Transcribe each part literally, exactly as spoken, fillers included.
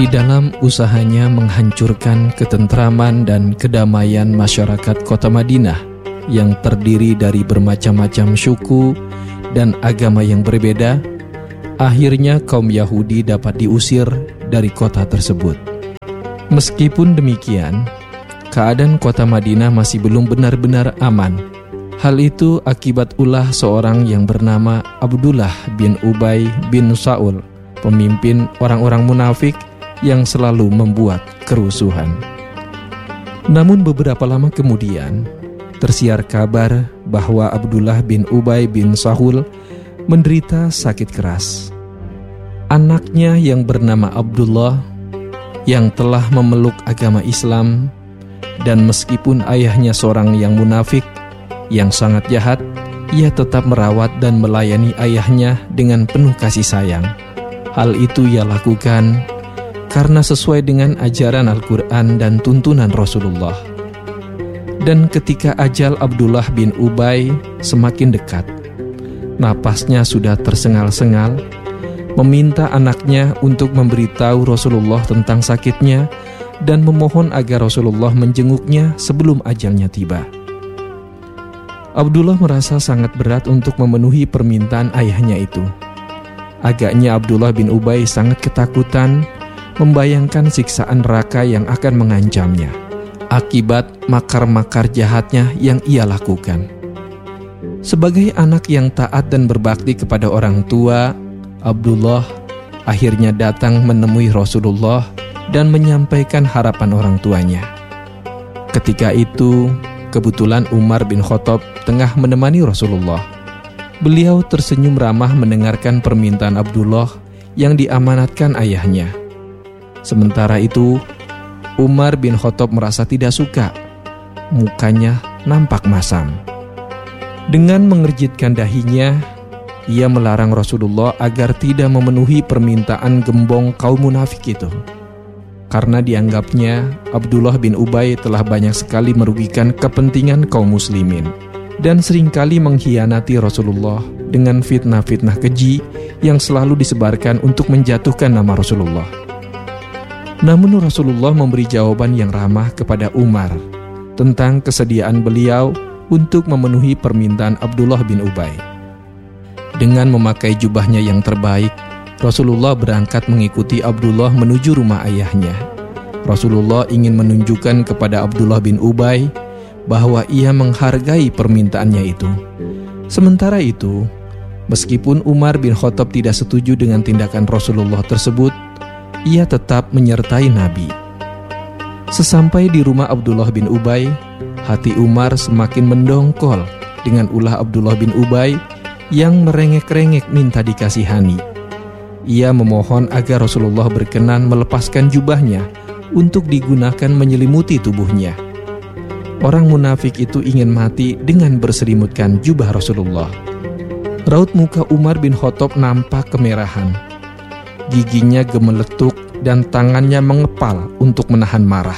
Di dalam usahanya menghancurkan ketentraman dan kedamaian masyarakat kota Madinah yang terdiri dari bermacam-macam suku dan agama yang berbeda, akhirnya kaum Yahudi dapat diusir dari kota tersebut. Meskipun demikian, keadaan kota Madinah masih belum benar-benar aman. Hal itu akibat ulah seorang yang bernama Abdullah bin Ubay bin Saul, pemimpin orang-orang munafik yang selalu membuat kerusuhan. Namun beberapa lama kemudian, tersiar kabar bahwa Abdullah bin Ubay bin Saul menderita sakit keras. Anaknya yang bernama Abdullah, yang telah memeluk agama Islam, dan meskipun ayahnya seorang yang munafik, yang sangat jahat, ia tetap merawat dan melayani ayahnya dengan penuh kasih sayang. Hal itu ia lakukan karena sesuai dengan ajaran Al-Quran dan tuntunan Rasulullah. Dan ketika ajal Abdullah bin Ubay semakin dekat, napasnya sudah tersengal-sengal, meminta anaknya untuk memberitahu Rasulullah tentang sakitnya dan memohon agar Rasulullah menjenguknya sebelum ajalnya tiba. Abdullah merasa sangat berat untuk memenuhi permintaan ayahnya itu. Agaknya Abdullah bin Ubay sangat ketakutan membayangkan siksaan neraka yang akan mengancamnya akibat makar-makar jahatnya yang ia lakukan. Sebagai anak yang taat dan berbakti kepada orang tua, Abdullah akhirnya datang menemui Rasulullah dan menyampaikan harapan orang tuanya. Ketika itu, kebetulan Umar bin Khattab tengah menemani Rasulullah. Beliau tersenyum ramah mendengarkan permintaan Abdullah yang diamanatkan ayahnya. Sementara itu, Umar bin Khattab merasa tidak suka. Mukanya nampak masam. Dengan mengerjitkan dahinya, ia melarang Rasulullah agar tidak memenuhi permintaan gembong kaum munafik itu. Karena dianggapnya Abdullah bin Ubay telah banyak sekali merugikan kepentingan kaum muslimin dan seringkali mengkhianati Rasulullah dengan fitnah-fitnah keji yang selalu disebarkan untuk menjatuhkan nama Rasulullah. Namun Rasulullah memberi jawaban yang ramah kepada Umar tentang kesediaan beliau untuk memenuhi permintaan Abdullah bin Ubay. Dengan memakai jubahnya yang terbaik, Rasulullah berangkat mengikuti Abdullah menuju rumah ayahnya. Rasulullah ingin menunjukkan kepada Abdullah bin Ubay bahwa ia menghargai permintaannya itu. Sementara itu, meskipun Umar bin Khattab tidak setuju dengan tindakan Rasulullah tersebut, ia tetap menyertai Nabi. Sesampai di rumah Abdullah bin Ubay, hati Umar semakin mendongkol dengan ulah Abdullah bin Ubay yang merengek-rengek minta dikasihani. Ia memohon agar Rasulullah berkenan melepaskan jubahnya untuk digunakan menyelimuti tubuhnya. Orang munafik itu ingin mati dengan berselimutkan jubah Rasulullah. Raut muka Umar bin Khattab nampak kemerahan. Giginya gemeletuk dan tangannya mengepal untuk menahan marah.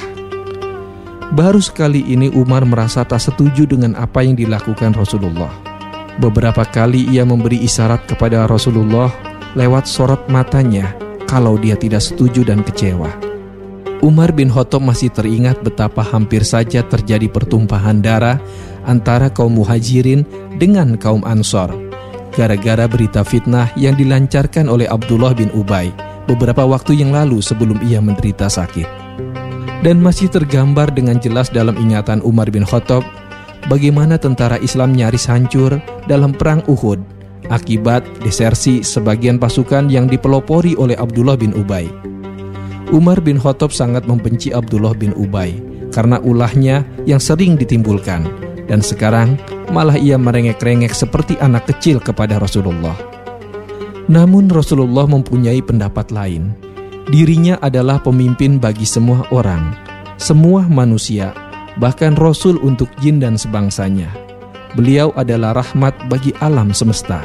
Baru sekali ini Umar merasa tak setuju dengan apa yang dilakukan Rasulullah. Beberapa kali ia memberi isyarat kepada Rasulullah lewat sorot matanya kalau dia tidak setuju dan kecewa. Umar bin Khattab masih teringat betapa hampir saja terjadi pertumpahan darah antara kaum Muhajirin dengan kaum Ansor gara-gara berita fitnah yang dilancarkan oleh Abdullah bin Ubay beberapa waktu yang lalu sebelum ia menderita sakit. Dan masih tergambar dengan jelas dalam ingatan Umar bin Khattab bagaimana tentara Islam nyaris hancur dalam perang Uhud akibat desersi sebagian pasukan yang dipelopori oleh Abdullah bin Ubay. Umar bin Khattab sangat membenci Abdullah bin Ubay karena ulahnya yang sering ditimbulkan, dan sekarang malah ia merengek-rengek seperti anak kecil kepada Rasulullah. Namun Rasulullah mempunyai pendapat lain. Dirinya adalah pemimpin bagi semua orang, semua manusia, bahkan Rasul untuk jin dan sebangsanya. Beliau adalah rahmat bagi alam semesta.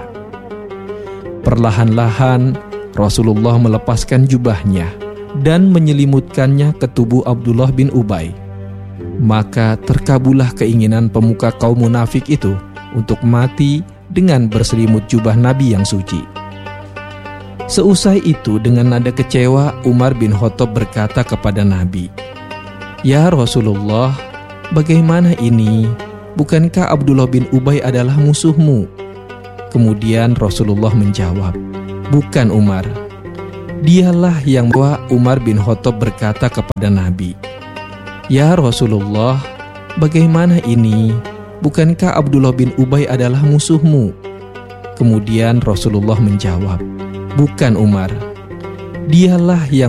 Perlahan-lahan Rasulullah melepaskan jubahnya dan menyelimutkannya ke tubuh Abdullah bin Ubay. Maka terkabulah keinginan pemuka kaum munafik itu untuk mati dengan berselimut jubah Nabi yang suci. Seusai itu dengan nada kecewa Umar bin Khattab berkata kepada Nabi, "Ya Rasulullah, bagaimana ini? Bukankah Abdullah bin Ubay adalah musuhmu?" Kemudian Rasulullah menjawab, "Bukan Umar." Dialah yang membawa Umar bin Khattab berkata kepada Nabi, "Ya Rasulullah, bagaimana ini? Bukankah Abdullah bin Ubay adalah musuhmu?" Kemudian Rasulullah menjawab, "Bukan Umar." Dialah yang